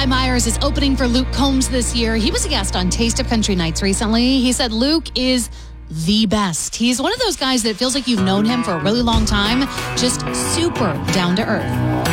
Myers is opening for Luke Combs this year. He was a guest on Taste of Country Nights recently. He said Luke is the best. He's one of those guys that feels like you've known him for a really long time, just super down to earth.